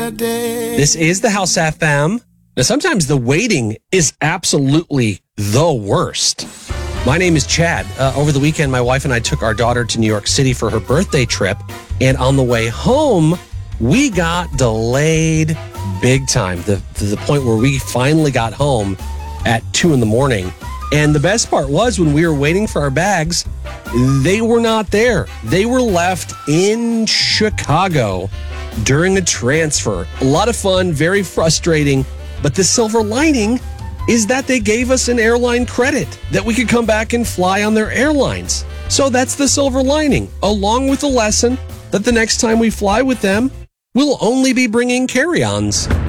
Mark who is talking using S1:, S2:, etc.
S1: yesterday.
S2: This is the House FM. Now, sometimes the waiting is absolutely the worst. My name is Chad. Over the weekend, my wife and I took our daughter to New York City for her birthday trip. And on the way home, we got delayed big time, to the point where we finally got home at 2 a.m. And the best part was when we were waiting for our bags, they were not there. They were left in Chicago during a transfer. A lot of fun, very frustrating. But the silver lining is that they gave us an airline credit that we could come back and fly on their airlines. So that's the silver lining, along with the lesson that the next time we fly with them, we'll only be bringing carry-ons.